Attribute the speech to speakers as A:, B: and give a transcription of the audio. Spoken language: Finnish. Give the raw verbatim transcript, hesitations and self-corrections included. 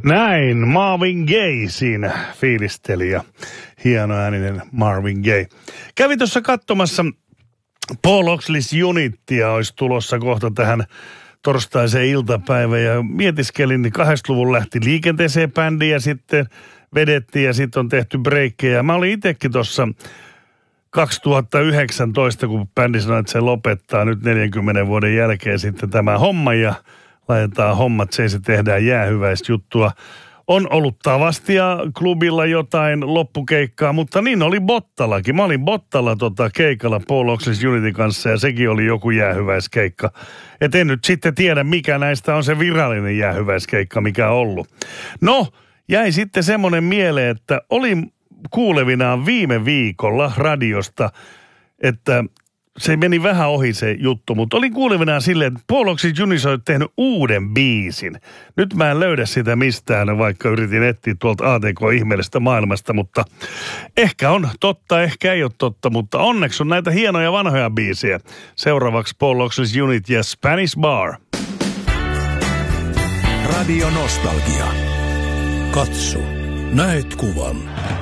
A: Näin, Marvin Gaye siinä fiilisteli ja hieno ääninen Marvin Gaye. Kävin tuossa katsomassa Paul Oakley's Unitia, olisi tulossa kohta tähän torstaiseen iltapäivään ja mietiskelin, niin kahdeksankymmentäluvun lähti liikenteeseen bändi ja sitten vedettiin ja sitten on tehty breikkejä. Mä olin itsekin tuossa kaksituhattayhdeksäntoista, kun bändi sanoi, että se lopettaa nyt neljänkymmenen vuoden jälkeen sitten tämä homma ja laitetaan hommat, se tehdään jäähyväistä juttua. On ollut Tavastia klubilla jotain loppukeikkaa, mutta niin oli Bottallakin. Mä olin Bottalla tota keikalla Paul Oakley's Unity kanssa ja sekin oli joku jäähyväiskeikka. Et en nyt sitten tiedä, mikä näistä on se virallinen jäähyväiskeikka, mikä on ollut. No, jäi sitten semmoinen mieleen, että olin kuulevinaan viime viikolla radiosta, että se meni vähän ohi se juttu, mutta olin kuulevinaan silleen, että Paul Oakley's Unity on tehnyt uuden biisin. Nyt mä en löydä sitä mistään, vaikka yritin etsiä tuolta A T K-ihmeellisestä maailmasta, mutta ehkä on totta, ehkä ei ole totta, mutta onneksi on näitä hienoja vanhoja biisejä. Seuraavaksi Paul Oakley's Unity ja Spanish Bar.
B: Radio Nostalgia. Katso, näet kuvan.